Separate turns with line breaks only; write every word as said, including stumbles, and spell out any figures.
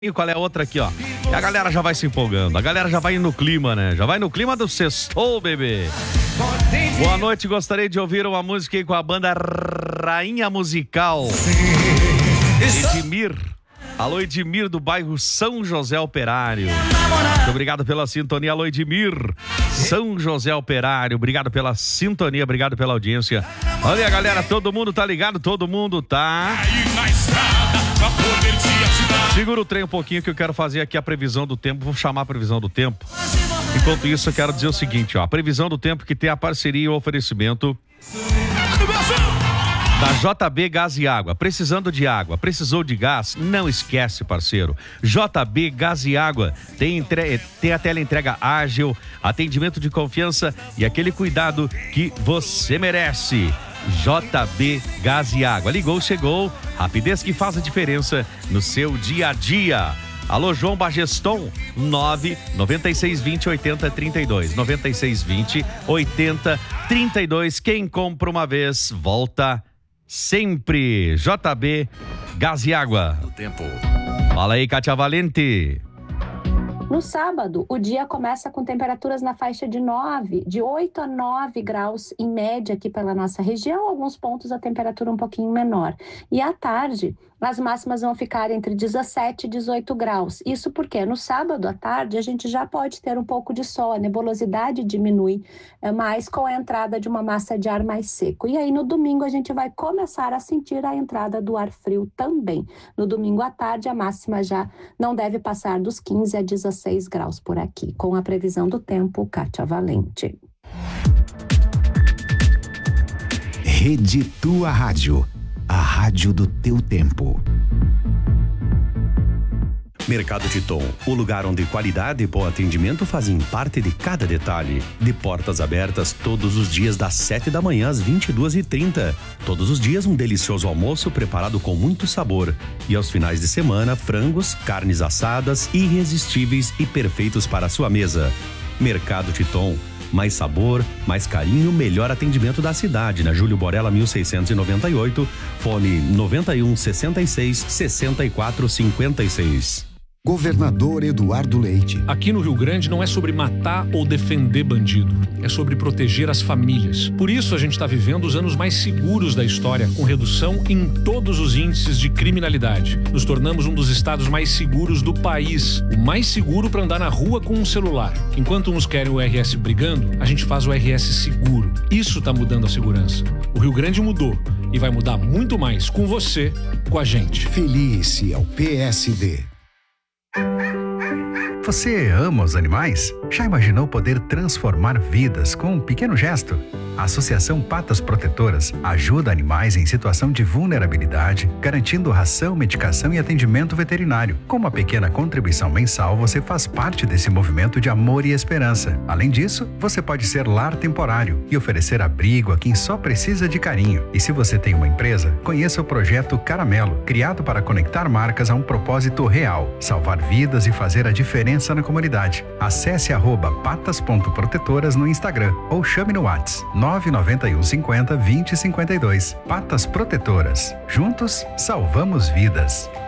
E qual é a outra aqui, ó? E a galera já vai se empolgando, a galera já vai no clima, né? Já vai no clima do sextou, bebê. Boa noite, gostaria de ouvir uma música aí com a banda Rainha Musical. Edmir. Alô, Edmir, do bairro São José Operário. Muito obrigado pela sintonia, alô, Edmir. São José Operário, obrigado pela sintonia, obrigado pela audiência. Olha, galera, todo mundo tá ligado, todo mundo tá... Segura o trem um pouquinho que eu quero fazer aqui a previsão do tempo. Vou chamar a previsão do tempo. Enquanto isso, eu quero dizer o seguinte, ó. A previsão do tempo que tem a parceria e o oferecimento da J B Gás e Água. Precisando de água, precisou de gás? Não esquece, parceiro. J B Gás e Água tem, entre... tem a teleentrega ágil, atendimento de confiança e aquele cuidado que você merece. J B Gás e Água. Ligou, chegou. Rapidez que faz a diferença no seu dia a dia. Alô, João Bageston, nove nove seis dois zero oito zero três dois. nove seis dois zero oito zero três dois. Quem compra uma vez, volta sempre. J B Gás e Água.
O tempo.
Fala aí, Kátia Valente.
No sábado, o dia começa com temperaturas na faixa de nove, de oito a nove graus em média aqui pela nossa região, alguns pontos a temperatura um pouquinho menor. E à tarde, as máximas vão ficar entre dezessete e dezoito graus. Isso porque no sábado à tarde a gente já pode ter um pouco de sol, a nebulosidade diminui, mas com a entrada de uma massa de ar mais seco. E aí no domingo a gente vai começar a sentir a entrada do ar frio também. No domingo à tarde a máxima já não deve passar dos quinze a dezesseis graus por aqui. Com a previsão do tempo, Kátia Valente.
Rede Tua Rádio. A rádio do teu tempo. Mercado Titon, o lugar onde qualidade e bom atendimento fazem parte de cada detalhe. De portas abertas todos os dias das sete da manhã às vinte e duas e trinta. Todos os dias um delicioso almoço preparado com muito sabor. E aos finais de semana, frangos, carnes assadas, irresistíveis e perfeitos para a sua mesa. Mercado Titon. Mais sabor, mais carinho, melhor atendimento da cidade, na Júlio Borella mil seiscentos e noventa e oito, fone noventa e um, sessenta e seis, sessenta e quatro, cinquenta e seis.
Governador Eduardo Leite.
Aqui no Rio Grande não é sobre matar ou defender bandido, é sobre proteger as famílias. Por isso a gente está vivendo os anos mais seguros da história, com redução em todos os índices de criminalidade. Nos tornamos um dos estados mais seguros do país, o mais seguro para andar na rua com um celular. Enquanto uns querem o R S brigando, a gente faz o R S seguro. Isso está mudando a segurança. O Rio Grande mudou e vai mudar muito mais com você, com a gente.
Felice ao P S D.
Você ama os animais? Já imaginou poder transformar vidas com um pequeno gesto? A Associação Patas Protetoras ajuda animais em situação de vulnerabilidade, garantindo ração, medicação e atendimento veterinário. Com uma pequena contribuição mensal, você faz parte desse movimento de amor e esperança. Além disso, você pode ser lar temporário e oferecer abrigo a quem só precisa de carinho. E se você tem uma empresa, conheça o projeto Caramelo, criado para conectar marcas a um propósito real, salvar vidas e fazer a diferença na comunidade. Acesse arroba patas.protetoras no Instagram ou chame no WhatsApp nove nove um cinquenta, vinte, cinquenta e dois. Patas Protetoras. Juntos, salvamos vidas.